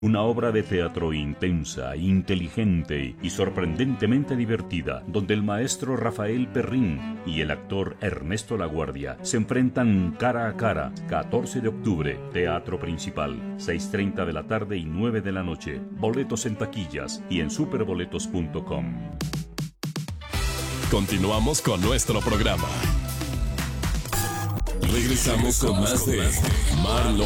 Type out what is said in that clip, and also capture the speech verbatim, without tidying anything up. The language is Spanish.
Una obra de teatro intensa, inteligente y sorprendentemente divertida, donde el maestro Rafael Perrín y el actor Ernesto Laguardia se enfrentan cara a cara. catorce de octubre, Teatro Principal, seis y media de la tarde y nueve de la noche. Boletos en taquillas y en superboletos punto com. Continuamos con nuestro programa. Regresamos con más de Marlon